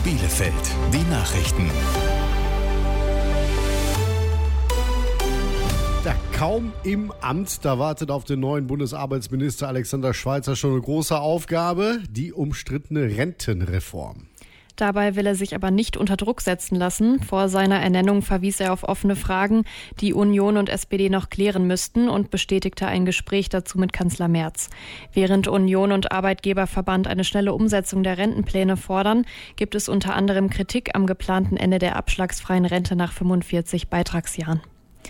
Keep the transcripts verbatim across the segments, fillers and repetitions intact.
Bielefeld, die Nachrichten. Ja, kaum im Amt, da wartet auf den neuen Bundesarbeitsminister Alexander Schweitzer schon eine große Aufgabe, die umstrittene Rentenreform. Dabei will er sich aber nicht unter Druck setzen lassen. Vor seiner Ernennung verwies er auf offene Fragen, die Union und S P D noch klären müssten, und bestätigte ein Gespräch dazu mit Kanzler Merz. Während Union und Arbeitgeberverband eine schnelle Umsetzung der Rentenpläne fordern, gibt es unter anderem Kritik am geplanten Ende der abschlagsfreien Rente nach fünfundvierzig Beitragsjahren.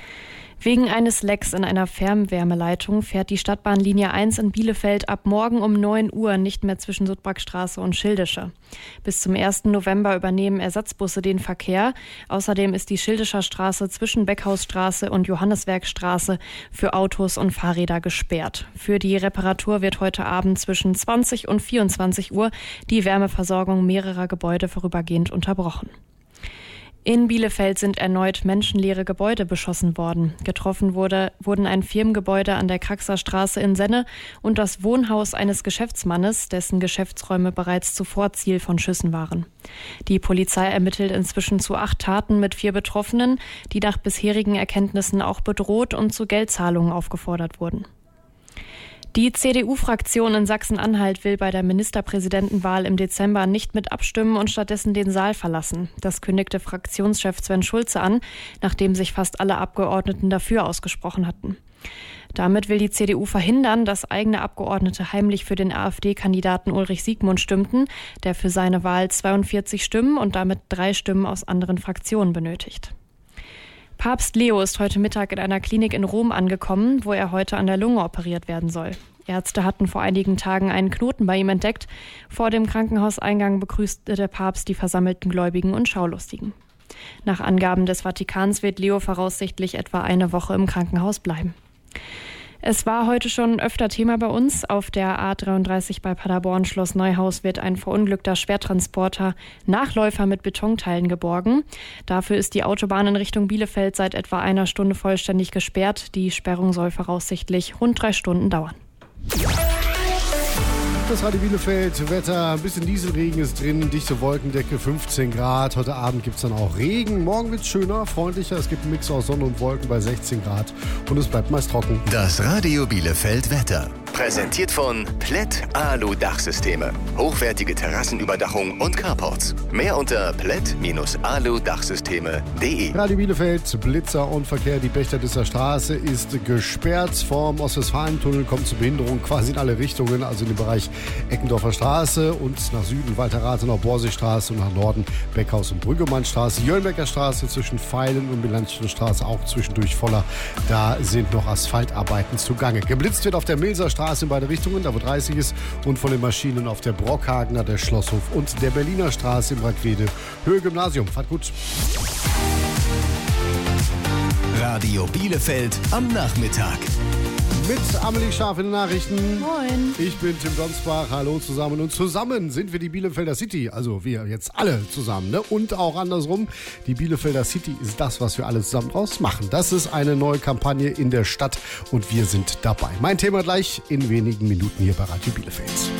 Wegen eines Lecks in einer Fernwärmeleitung fährt die Stadtbahnlinie eins in Bielefeld ab morgen um neun Uhr nicht mehr zwischen Sudbrackstraße und Schildische. Bis zum ersten November übernehmen Ersatzbusse den Verkehr. Außerdem ist die Schildischer Straße zwischen Beckhausstraße und Johanneswerkstraße für Autos und Fahrräder gesperrt. Für die Reparatur wird heute Abend zwischen zwanzig und vierundzwanzig Uhr die Wärmeversorgung mehrerer Gebäude vorübergehend unterbrochen. In Bielefeld sind erneut menschenleere Gebäude beschossen worden. Getroffen wurde, wurden ein Firmengebäude an der Kraxer Straße in Senne und das Wohnhaus eines Geschäftsmannes, dessen Geschäftsräume bereits zuvor Ziel von Schüssen waren. Die Polizei ermittelt inzwischen zu acht Taten mit vier Betroffenen, die nach bisherigen Erkenntnissen auch bedroht und zu Geldzahlungen aufgefordert wurden. Die C D U-Fraktion in Sachsen-Anhalt will bei der Ministerpräsidentenwahl im Dezember nicht mit abstimmen und stattdessen den Saal verlassen. Das kündigte Fraktionschef Sven Schulze an, nachdem sich fast alle Abgeordneten dafür ausgesprochen hatten. Damit will die C D U verhindern, dass eigene Abgeordnete heimlich für den AfD-Kandidaten Ulrich Siegmund stimmten, der für seine Wahl zweiundvierzig Stimmen und damit drei Stimmen aus anderen Fraktionen benötigt. Papst Leo ist heute Mittag in einer Klinik in Rom angekommen, wo er heute an der Lunge operiert werden soll. Ärzte hatten vor einigen Tagen einen Knoten bei ihm entdeckt. Vor dem Krankenhauseingang begrüßte der Papst die versammelten Gläubigen und Schaulustigen. Nach Angaben des Vatikans wird Leo voraussichtlich etwa eine Woche im Krankenhaus bleiben. Es war heute schon öfter Thema bei uns. Auf der A dreiunddreißig bei Paderborn Schloss Neuhaus wird ein verunglückter Schwertransporter Nachläufer mit Betonteilen geborgen. Dafür ist die Autobahn in Richtung Bielefeld seit etwa einer Stunde vollständig gesperrt. Die Sperrung soll voraussichtlich rund drei Stunden dauern. Das Radio Bielefeld, Wetter, ein bisschen Nieselregen ist drin, dichte Wolkendecke, fünfzehn Grad. Heute Abend gibt es dann auch Regen. Morgen wird es schöner, freundlicher. Es gibt einen Mix aus Sonne und Wolken bei sechzehn Grad und es bleibt meist trocken. Das Radio Bielefeld Wetter. Präsentiert von Plätt Alu Dachsysteme. Hochwertige Terrassenüberdachung und Carports. Mehr unter plätt Alu Dachsysteme punkt de. Radio Bielefeld, Blitzer und Verkehr. Die Bechterdisser Straße ist gesperrt. Vom Ostwestfalentunnel kommt zur Behinderung quasi in alle Richtungen, also in den Bereich Eckendorfer Straße und nach Süden Walter Rathenau Borsigstraße und nach Norden Beckhaus und Brügggemannstraße. Jöllenbecker Straße zwischen Pfeilen und Melanchthon Straße auch zwischendurch voller. Da sind noch Asphaltarbeiten zugange. Geblitzt wird auf der Milser Straße in beide Richtungen, da wo dreißig ist, und von den Maschinen auf der Brockhagener, der Schlosshof und der Berliner Straße im Brackwede Höhe Gymnasium. Fahrt gut. Radio Bielefeld am Nachmittag. Mit Amelie Scharf in den Nachrichten. Moin. Ich bin Tim Donsbach. Hallo zusammen. Und zusammen sind wir die Bielefelder City. Also wir jetzt alle zusammen. Ne? Und auch andersrum. Die Bielefelder City ist das, was wir alle zusammen draus machen. Das ist eine neue Kampagne in der Stadt und wir sind dabei. Mein Thema gleich in wenigen Minuten hier bei Radio Bielefeld.